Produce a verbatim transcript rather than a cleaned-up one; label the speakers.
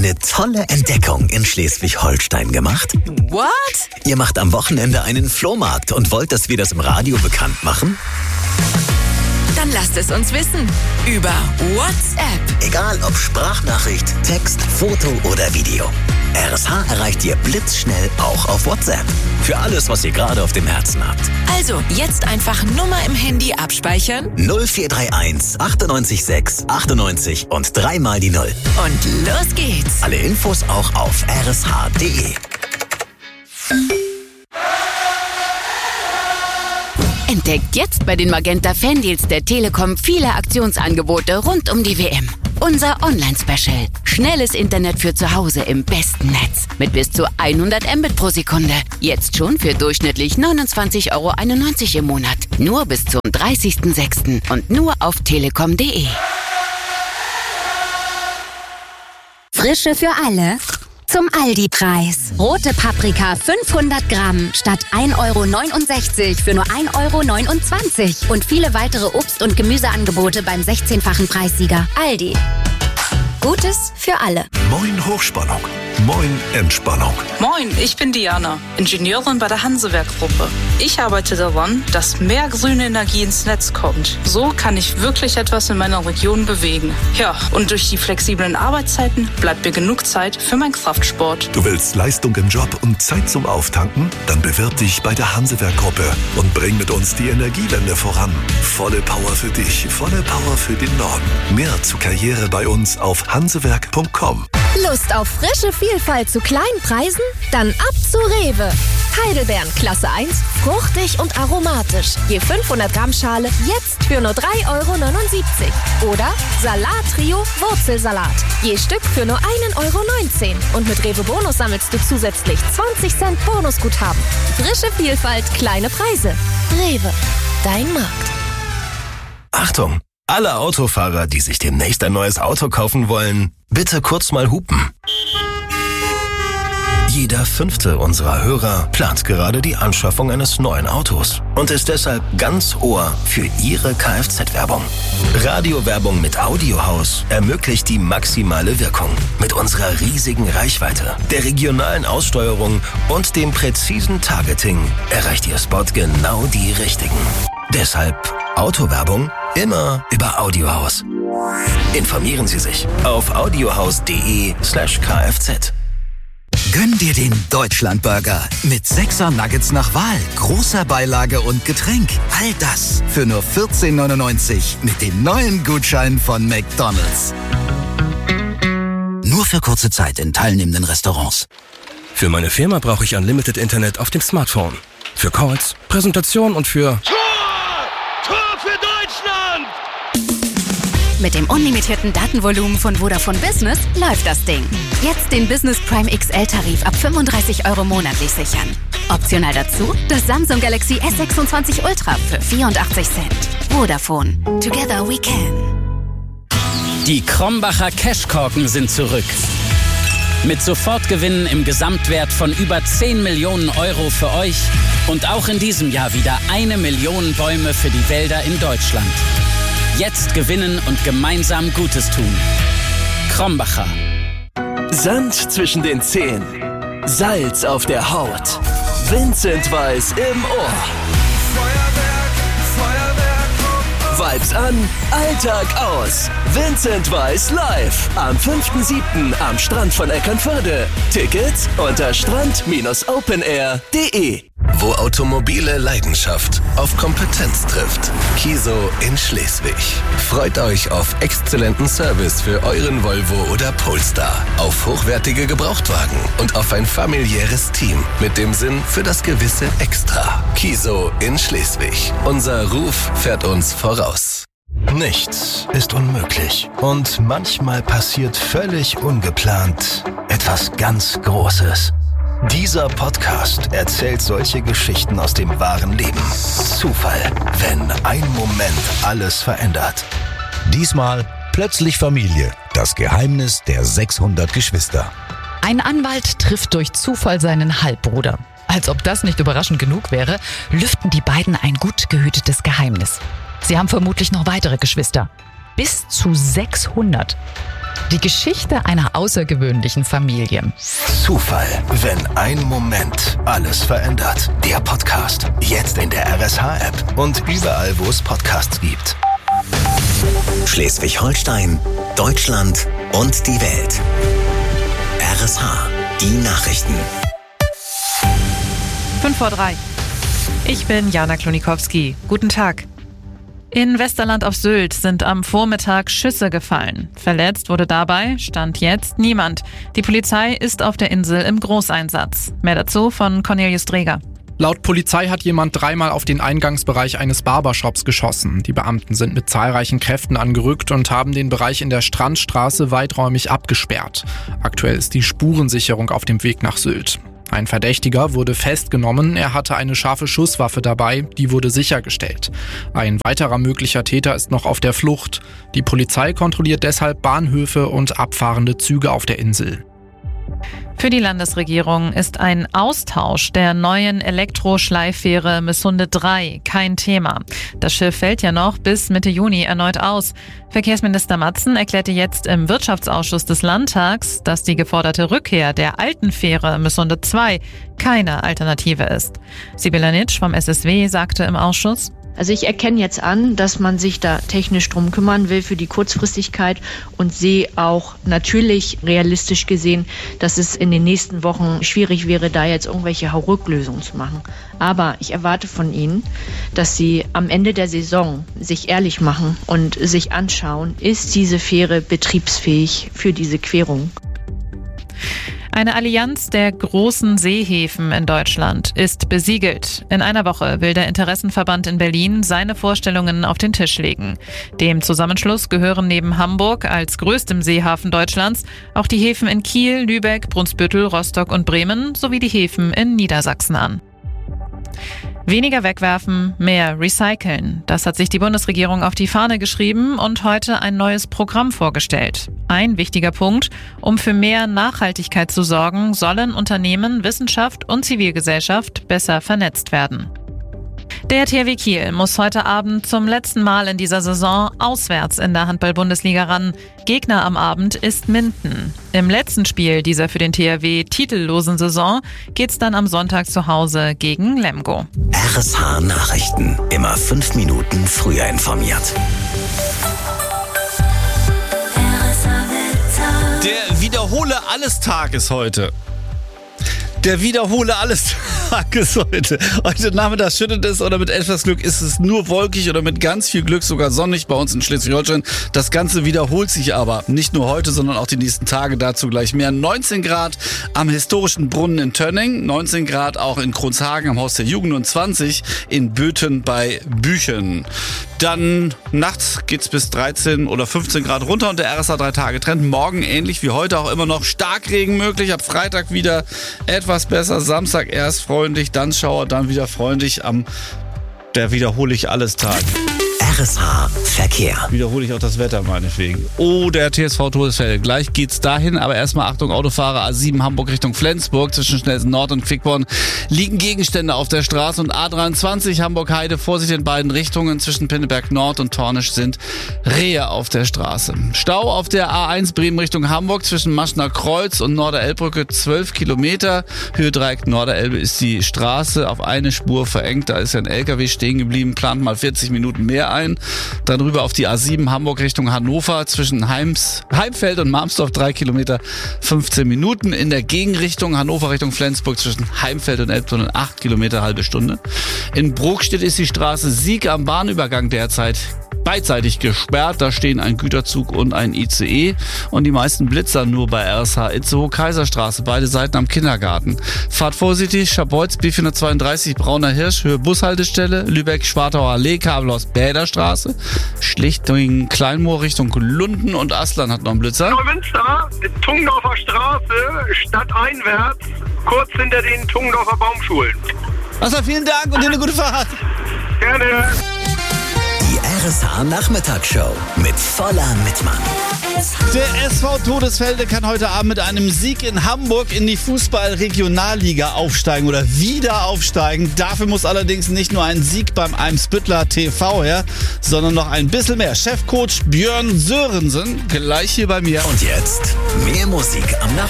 Speaker 1: eine tolle Entdeckung in Schleswig-Holstein gemacht?
Speaker 2: What?
Speaker 1: Ihr macht am Wochenende einen Flohmarkt und wollt, dass wir das im Radio bekannt machen?
Speaker 2: Dann lasst es uns wissen. Über WhatsApp.
Speaker 1: Egal ob Sprachnachricht, Text, Foto oder Video. R S H erreicht ihr blitzschnell auch auf WhatsApp. Für alles, was ihr gerade auf dem Herzen habt.
Speaker 2: Also, jetzt einfach Nummer im Handy abspeichern.
Speaker 1: null vier drei eins achtundneunzig sechs achtundneunzig und dreimal die Null.
Speaker 2: Und los geht's.
Speaker 1: Alle Infos auch auf r s h punkt d e.
Speaker 3: Entdeckt jetzt bei den Magenta Fandeals der Telekom viele Aktionsangebote rund um die W M. Unser Online-Special. Schnelles Internet für zu Hause im besten Netz. Mit bis zu hundert Mbit pro Sekunde. Jetzt schon für durchschnittlich neunundzwanzig Euro einundneunzig im Monat. Nur bis zum dreißigsten sechsten und nur auf telekom punkt d e.
Speaker 4: Frische für alle. Zum Aldi-Preis. Rote Paprika fünfhundert Gramm statt ein Euro neunundsechzig für nur ein Euro neunundzwanzig. Und viele weitere Obst- und Gemüseangebote beim sechzehnfachen Preissieger. Aldi. Gutes für alle.
Speaker 5: Moin Hochspannung. Moin Entspannung.
Speaker 6: Moin, ich bin Diana, Ingenieurin bei der Hansewerk-Gruppe. Ich arbeite daran, dass mehr grüne Energie ins Netz kommt. So kann ich wirklich etwas in meiner Region bewegen. Ja, und durch die flexiblen Arbeitszeiten bleibt mir genug Zeit für meinen Kraftsport.
Speaker 5: Du willst Leistung im Job und Zeit zum Auftanken? Dann bewirb dich bei der Hansewerk-Gruppe und bring mit uns die Energiewende voran. Volle Power für dich, volle Power für den Norden. Mehr zur Karriere bei uns auf hansewerk punkt com.
Speaker 7: Lust auf frische Vielfalt zu kleinen Preisen? Dann ab zu Rewe. Heidelbeeren Klasse eins, fruchtig und aromatisch. Je fünfhundert Gramm Schale jetzt für nur drei Euro neunundsiebzig. Oder Salat Trio Wurzelsalat. Je Stück für nur ein Euro neunzehn. Und mit Rewe Bonus sammelst du zusätzlich zwanzig Cent Bonusguthaben. Frische Vielfalt, kleine Preise. Rewe, dein Markt.
Speaker 8: Achtung! Alle Autofahrer, die sich demnächst ein neues Auto kaufen wollen, bitte kurz mal hupen. Jeder fünfte unserer Hörer plant gerade die Anschaffung eines neuen Autos und ist deshalb ganz Ohr für Ihre Kfz-Werbung. Radiowerbung mit Audiohaus ermöglicht die maximale Wirkung. Mit unserer riesigen Reichweite, der regionalen Aussteuerung und dem präzisen Targeting erreicht Ihr Spot genau die Richtigen. Deshalb Autowerbung immer über Audiohaus. Informieren Sie sich auf audiohaus punkt de slash kfz.
Speaker 1: Gönn dir den Deutschlandburger mit sechser Nuggets nach Wahl, großer Beilage und Getränk. All das für nur vierzehn neunundneunzig mit dem neuen Gutschein von McDonald's. Nur für kurze Zeit in teilnehmenden Restaurants.
Speaker 9: Für meine Firma brauche ich Unlimited Internet auf dem Smartphone. Für Calls, Präsentation und für...
Speaker 10: Tor! Tor für Deutschland!
Speaker 4: Mit dem unlimitierten Datenvolumen von Vodafone Business läuft das Ding. Jetzt den Business Prime X L-Tarif ab fünfunddreißig Euro monatlich sichern. Optional dazu das Samsung Galaxy S sechsundzwanzig Ultra für vierundachtzig Cent. Vodafone. Together we can.
Speaker 11: Die Krombacher Cashkorken sind zurück. Mit Sofortgewinnen im Gesamtwert von über zehn Millionen Euro für euch und auch in diesem Jahr wieder eine Million Bäume für die Wälder in Deutschland. Jetzt gewinnen und gemeinsam Gutes tun. Krombacher.
Speaker 12: Sand zwischen den Zehen, Salz auf der Haut, Vincent Weiss im Ohr. Vibes an, Alltag aus. Vincent Weiss live am fünften siebten am Strand von Eckernförde. Tickets unter strand Bindestrich openair punkt de.
Speaker 8: Wo automobile Leidenschaft auf Kompetenz trifft. Kiso in Schleswig. Freut euch auf exzellenten Service für euren Volvo oder Polestar, auf hochwertige Gebrauchtwagen und auf ein familiäres Team mit dem Sinn für das gewisse Extra. Kiso in Schleswig. Unser Ruf fährt uns voraus. Nichts ist unmöglich und manchmal passiert völlig ungeplant etwas ganz Großes. Dieser Podcast erzählt solche Geschichten aus dem wahren Leben. Zufall, wenn ein Moment alles verändert.
Speaker 13: Diesmal plötzlich Familie. Das Geheimnis der sechshundert Geschwister.
Speaker 14: Ein Anwalt trifft durch Zufall seinen Halbbruder. Als ob das nicht überraschend genug wäre, lüften die beiden ein gut gehütetes Geheimnis. Sie haben vermutlich noch weitere Geschwister. Bis zu sechshundert. Die Geschichte einer außergewöhnlichen Familie.
Speaker 5: Zufall, wenn ein Moment alles verändert. Der Podcast. Jetzt in der R S H-App und überall, wo es Podcasts gibt.
Speaker 15: Schleswig-Holstein, Deutschland und die Welt. R S H, die Nachrichten.
Speaker 16: fünf vor drei. Ich bin Jana Klonikowski. Guten Tag. In Westerland auf Sylt sind am Vormittag Schüsse gefallen. Verletzt wurde dabei, Stand jetzt, niemand. Die Polizei ist auf der Insel im Großeinsatz. Mehr dazu von Cornelius Dreger.
Speaker 17: Laut Polizei hat jemand dreimal auf den Eingangsbereich eines Barbershops geschossen. Die Beamten sind mit zahlreichen Kräften angerückt und haben den Bereich in der Strandstraße weiträumig abgesperrt. Aktuell ist die Spurensicherung auf dem Weg nach Sylt. Ein Verdächtiger wurde festgenommen, er hatte eine scharfe Schusswaffe dabei, die wurde sichergestellt. Ein weiterer möglicher Täter ist noch auf der Flucht. Die Polizei kontrolliert deshalb Bahnhöfe und abfahrende Züge auf der Insel.
Speaker 16: Für die Landesregierung ist ein Austausch der neuen Elektroschleiffähre Missunde drei kein Thema. Das Schiff fällt ja noch bis Mitte Juni erneut aus. Verkehrsminister Matzen erklärte jetzt im Wirtschaftsausschuss des Landtags, dass die geforderte Rückkehr der alten Fähre Missunde zwei keine Alternative ist. Sibylla Nitsch vom S S W sagte im Ausschuss:
Speaker 18: Also ich erkenne jetzt an, dass man sich da technisch drum kümmern will für die Kurzfristigkeit und sehe auch natürlich realistisch gesehen, dass es in den nächsten Wochen schwierig wäre, da jetzt irgendwelche Hauruck-Lösungen zu machen. Aber ich erwarte von Ihnen, dass Sie am Ende der Saison sich ehrlich machen und sich anschauen, ist diese Fähre betriebsfähig für diese Querung?
Speaker 16: Eine Allianz der großen Seehäfen in Deutschland ist besiegelt. In einer Woche will der Interessenverband in Berlin seine Vorstellungen auf den Tisch legen. Dem Zusammenschluss gehören neben Hamburg als größtem Seehafen Deutschlands auch die Häfen in Kiel, Lübeck, Brunsbüttel, Rostock und Bremen sowie die Häfen in Niedersachsen an. Weniger wegwerfen, mehr recyceln. Das hat sich die Bundesregierung auf die Fahne geschrieben und heute ein neues Programm vorgestellt. Ein wichtiger Punkt: Um für mehr Nachhaltigkeit zu sorgen, sollen Unternehmen, Wissenschaft und Zivilgesellschaft besser vernetzt werden. Der T H W Kiel muss heute Abend zum letzten Mal in dieser Saison auswärts in der Handball-Bundesliga ran. Gegner am Abend ist Minden. Im letzten Spiel dieser für den T H W titellosen Saison geht's dann am Sonntag zu Hause gegen Lemgo.
Speaker 15: R S H Nachrichten. Immer fünf Minuten früher informiert.
Speaker 19: Der Wiederhole-Alles-Tag ist heute. Der Wiederhole-Alles-Tag ist heute. Heute Nachmittag schüttet es oder mit etwas Glück ist es nur wolkig oder mit ganz viel Glück sogar sonnig bei uns in Schleswig-Holstein. Das Ganze wiederholt sich aber nicht nur heute, sondern auch die nächsten Tage. Dazu gleich mehr. neunzehn Grad am historischen Brunnen in Tönning, neunzehn Grad auch in Kronshagen am Haus der Jugend und zwanzig in Böthen bei Büchen. Dann nachts geht's bis dreizehn oder fünfzehn Grad runter und der R S H drei Tage Trend. Morgen ähnlich wie heute auch immer noch Starkregen möglich. Ab Freitag wieder etwas besser. Samstag erst freundlich, dann Schauer, dann wieder freundlich am der wiederhole ich alles Tag.
Speaker 15: R S H Verkehr.
Speaker 19: Wiederhole ich auch das Wetter meinetwegen. Oh, der T S V Todesfälle. Gleich geht's dahin, aber erstmal Achtung, Autofahrer A sieben Hamburg Richtung Flensburg. Zwischen Schnelsen Nord und Quickborn liegen Gegenstände auf der Straße und A dreiundzwanzig Hamburg-Heide. Vorsicht in beiden Richtungen. Zwischen Pinneberg Nord und Tornisch sind Rehe auf der Straße. Stau auf der A eins Bremen Richtung Hamburg zwischen Maschner Kreuz und Norderelbbrücke zwölf Kilometer. Höhe Dreieck Norderelbe ist die Straße auf eine Spur verengt. Da ist ja ein L K W stehen geblieben. Plant mal vierzig Minuten mehr ein. Dann rüber auf die A sieben Hamburg Richtung Hannover zwischen Heims, Heimfeld und Marmsdorf drei Kilometer fünfzehn Minuten. In der Gegenrichtung Hannover Richtung Flensburg zwischen Heimfeld und Elbtunnel acht Kilometer halbe Stunde. In Brokstedt ist die Straße Sieg am Bahnübergang derzeit beidseitig gesperrt. Da stehen ein Güterzug und ein I C E und die meisten Blitzer nur bei R S H Itzehoe Kaiserstraße, beide Seiten am Kindergarten. Fahrt vorsichtig, Schabolz B vierhundertzweiunddreißig Brauner Hirsch, Höhe Bushaltestelle, Lübeck Schwartauer Allee, Kabelhaus Bäderstraße, Schlichting Kleinmoor Richtung Lunden und Aslan hat noch einen Blitzer.
Speaker 20: Neumünster, Tungdorfer Straße, stadteinwärts, kurz hinter den Tungdorfer Baumschulen.
Speaker 19: Also vielen Dank und dir eine gute Fahrt.
Speaker 20: Gerne.
Speaker 15: Die R S H Nachmittagsshow mit voller Mitmann.
Speaker 19: Der S V Todesfelde kann heute Abend mit einem Sieg in Hamburg in die Fußball-Regionalliga aufsteigen oder wieder aufsteigen. Dafür muss allerdings nicht nur ein Sieg beim Eimsbüttler T V her, sondern noch ein bisschen mehr. Chefcoach Björn Sörensen gleich hier bei mir.
Speaker 15: Und jetzt mehr Musik am Nachmittag.